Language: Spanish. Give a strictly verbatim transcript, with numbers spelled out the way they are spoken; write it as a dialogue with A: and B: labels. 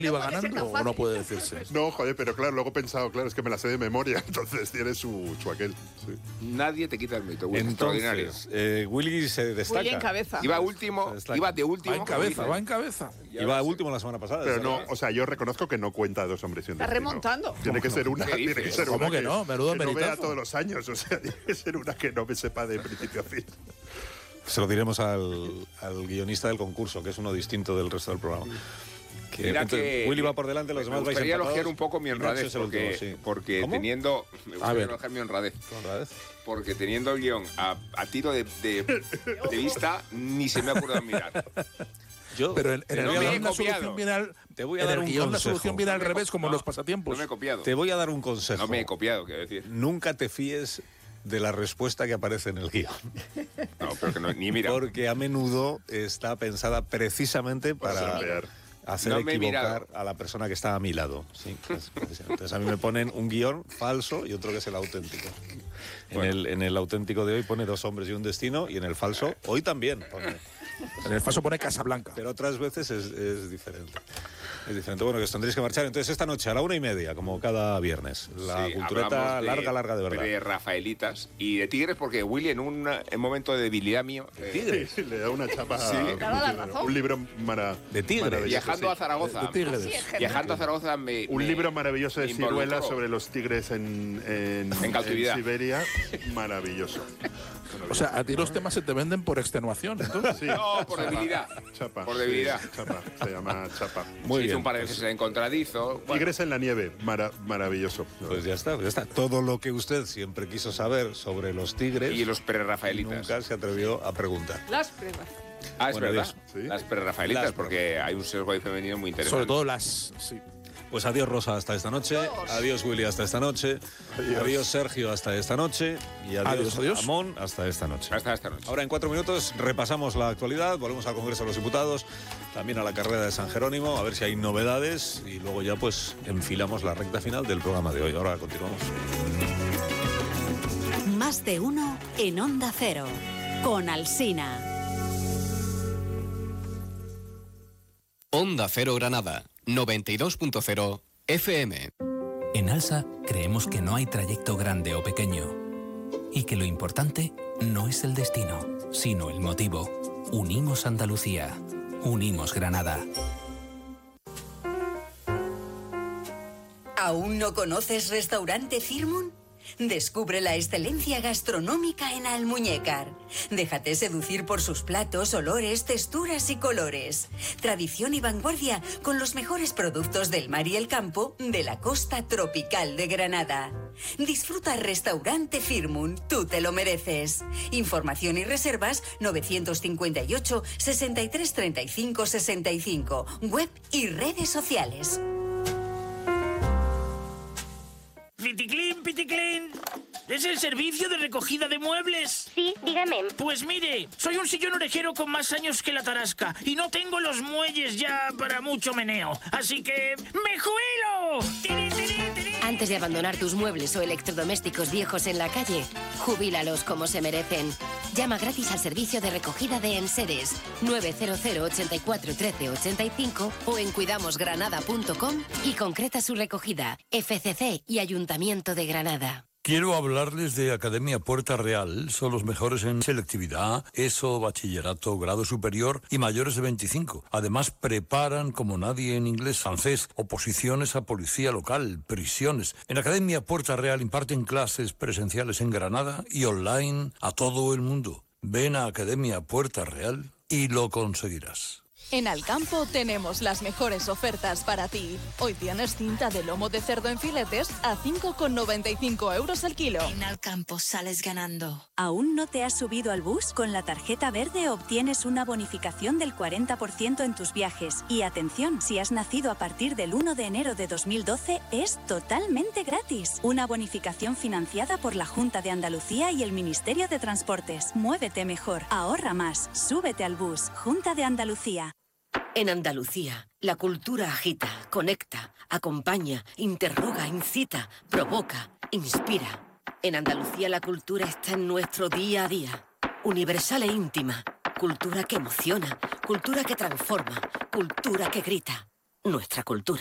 A: iba ganando o no puede decirse?
B: No, joder, pero claro, luego he pensado, claro, es que me la sé de memoria, entonces tiene su, su aquel. Sí.
C: Nadie te quita el mito, Willy.
D: Entonces, eh, Willy se destaca.
E: Willy en cabeza.
C: Iba último, iba de último.
A: Va en cabeza, va en cabeza.
D: Iba último la semana pasada.
B: Pero no, o sea, yo reconozco que no cuenta Dos hombres y un
E: Está
B: destino.
E: remontando.
B: Tiene que ser una, tiene que ser
A: ¿Cómo
B: una
A: que no? Menudo
B: que no vea
A: meritazo.
B: todos los años, o sea, tiene que ser una que no me sepa de principio a fin.
D: Se lo diremos al, al guionista del concurso, que es uno distinto del resto del programa. Que,
C: Mira
D: entonces,
C: que
D: Willy va por delante, los
C: me
D: demás vais
C: gustaría
D: empatados.
C: elogiar un poco mi
D: Y Nacho
C: honradez,
D: es el
C: porque,
D: último, sí.
C: porque
D: ¿Cómo?
C: teniendo... Me
A: A
C: gustaría
A: ver.
C: elogiar mi honradez.
D: ¿Honradez?
C: Porque teniendo el guión a, a tiro de, de, de vista, ni se me ha ocurrido mirar.
D: Yo
A: Pero en, en el
C: No me he
A: guión la
C: copiado.
A: solución viene al,
D: Te voy a
A: en
D: dar
A: el
D: un
A: guión la
D: consejo.
A: solución viene al
C: No me he
A: revés,
C: co-
A: como en
C: no,
A: los pasatiempos.
C: No me he copiado.
D: te voy a dar un consejo.
C: No me he copiado, quiero decir.
D: Nunca te fíes de la respuesta que aparece en el guión.
C: No, pero que no, ni mira.
D: Porque a menudo está pensada precisamente para
B: sortear.
D: hacer
C: No me he
D: equivocar
C: mirado.
D: a la persona que está a mi lado. Sí, es- es- entonces a mí me ponen un guión falso y otro que es el auténtico. En,
C: Bueno.
D: el, en el auténtico de hoy pone Dos hombres y un destino, y en el falso hoy también pone.
A: En el falso pone Casablanca.
D: Pero otras veces es, es diferente. Es diferente. Bueno, que os tendréis que marchar. Entonces esta noche a la una y media, como cada viernes. La
C: Sí,
D: cultureta
C: hablamos
D: larga, larga de verdad.
C: De Rafaelitas y de Tigres, porque Willy en un en momento de debilidad mío... eh,
B: Sí, le da una chapa.
C: Sí.
E: Le da la razón.
B: Un libro mara,
D: De tigre.
B: maravilloso.
C: viajando
B: sí.
C: a Zaragoza.
A: De tigres.
E: Así es,
C: Viajando a Zaragoza me...
B: Un
C: me-
B: libro maravilloso de
C: me
B: ciruelas
C: involucró.
B: sobre los tigres en, en,
C: En cautividad.
B: Siberia. Maravilloso.
A: O sea, a ti los temas se te venden por extenuación, entonces.
B: Sí.
C: No, por
B: Chapa.
C: debilidad.
B: Chapa.
C: Por debilidad.
B: Sí, chapa. Se llama chapa.
D: Muy
C: Se hizo
D: bien.
C: un par de
D: pues-
C: veces en encontradizo. Bueno,
B: Tigres en la nieve. Mara- maravilloso.
D: Pues ya está, pues ya está. Todo lo que usted siempre quiso saber sobre los tigres,
C: y los pre-rafaelitas.
D: nunca se atrevió a preguntar.
E: Las pruebas.
C: Ah, es
D: Bueno,
C: verdad.
D: adiós.
B: Sí.
C: Las pre-rafaelitas,
D: Las
C: porque hay un sesgo ahí femenino muy interesante.
A: Sobre todo las. Sí.
D: Pues adiós Rosa hasta esta noche, adiós Willy hasta esta noche, adiós, Sergio hasta esta noche y adiós,
A: Adiós, adiós.
D: Amón hasta esta noche.
C: Hasta esta noche.
D: Ahora en cuatro minutos repasamos la actualidad, volvemos al Congreso de los Diputados, también a la carrera de San Jerónimo, a ver si hay novedades y luego ya pues enfilamos la recta final del programa de hoy. Ahora continuamos.
F: Más de uno en Onda Cero, con Alsina.
G: Onda Cero Granada, noventa y dos punto cero F M.
H: En Alsa creemos que no hay trayecto grande o pequeño y que lo importante no es el destino, sino el motivo. Unimos Andalucía, unimos Granada.
F: ¿Aún no conoces Restaurante Firmun? Descubre la excelencia gastronómica en Almuñécar. Déjate seducir por sus platos, olores, texturas y colores. Tradición y vanguardia con los mejores productos del mar y el campo de la costa tropical de Granada. Disfruta Restaurante Firmun, tú te lo mereces. Información y reservas novecientos cincuenta y ocho, sesenta y tres, treinta y cinco, sesenta y cinco. Web y redes sociales.
I: Piticlin, Piticlin. ¿Es el servicio de recogida de muebles?
J: Sí, dígame.
I: Pues mire, soy un sillón orejero con más años que la tarasca y no tengo los muelles ya para mucho meneo. Así que ¡me jubilo! ¡Tiri, tiri, tiri!
J: Antes de abandonar tus muebles o electrodomésticos viejos en la calle, jubílalos como se merecen. Llama gratis al servicio de recogida de enseres nueve cero cero, ochenta y cuatro, trece, ochenta y cinco o en cuidamos granada punto com y concreta su recogida. F C C y Ayuntamiento de Granada.
K: Quiero hablarles de Academia Puerta Real. Son los mejores en selectividad, ESO, bachillerato, grado superior y mayores de veinticinco. Además, preparan como nadie en inglés, francés, oposiciones a policía local, prisiones. En Academia Puerta Real imparten clases presenciales en Granada y online a todo el mundo. Ven a Academia Puerta Real y lo conseguirás.
L: En Alcampo tenemos las mejores ofertas para ti. Hoy tienes cinta de lomo de cerdo en filetes a cinco con noventa y cinco euros al kilo.
F: En Alcampo sales ganando.
M: ¿Aún no te has subido al bus? Con la tarjeta verde obtienes una bonificación del cuarenta por ciento en tus viajes. Y atención, si has nacido a partir del uno de enero de dos mil doce, es totalmente gratis. Una bonificación financiada por la Junta de Andalucía y el Ministerio de Transportes. Muévete mejor, ahorra más, súbete al bus. Junta de Andalucía.
J: En Andalucía, la cultura agita, conecta, acompaña, interroga, incita, provoca, inspira. En Andalucía la cultura está en nuestro día a día. Universal e íntima. Cultura que emociona, cultura que transforma, cultura que grita.
E: nuestra cultura.